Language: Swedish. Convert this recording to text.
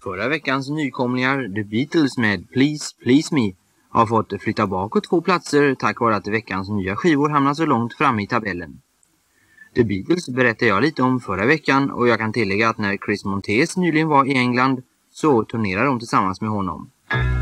Förra veckans nykomlingar, The Beatles med Please Please Me, har fått flytta bakåt 2 platser tack vare att veckans nya skivor hamnar så långt fram i tabellen. The Beatles berättade jag lite om förra veckan, och jag kan tillägga att när Chris Montes nyligen var i England så turnerade de tillsammans med honom.